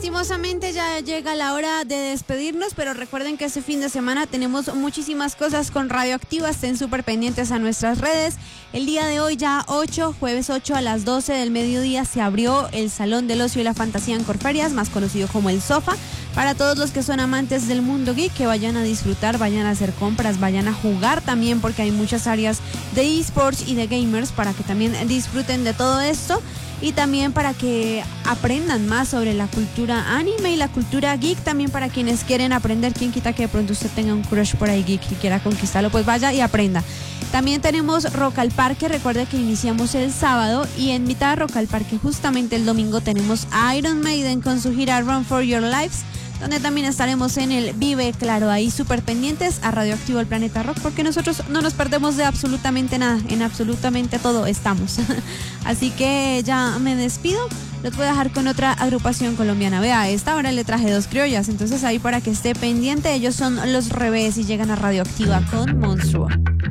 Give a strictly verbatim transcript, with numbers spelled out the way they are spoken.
lastimosamente ya llega la hora de despedirnos, pero recuerden que este fin de semana tenemos muchísimas cosas con Radioactiva. Estén súper pendientes a nuestras redes. El día de hoy, ya ocho, jueves ocho a las doce del mediodía, se abrió el Salón del Ocio y la Fantasía en Corferias, más conocido como el Sofa. Para todos los que son amantes del mundo geek, que vayan a disfrutar, vayan a hacer compras, vayan a jugar también, porque hay muchas áreas de esports y de gamers para que también disfruten de todo esto. Y también para que aprendan más sobre la cultura anime y la cultura geek, también para quienes quieren aprender. Quien quita que de pronto usted tenga un crush por ahí geek y quiera conquistarlo, pues vaya y aprenda. También tenemos Rock al Parque. Recuerde que iniciamos el sábado y en mitad de Rock al Parque, justamente el domingo, tenemos a Iron Maiden con su gira Run for Your Lives, donde también estaremos en el Vive Claro. Ahí súper pendientes a Radioactivo, el Planeta Rock, porque nosotros no nos perdemos de absolutamente nada, en absolutamente todo estamos. Así que ya me despido, los voy a dejar con otra agrupación colombiana. Vea, a esta hora le traje dos criollas, entonces ahí para que esté pendiente. Ellos son Los Revés y llegan a Radioactiva con Monstruo.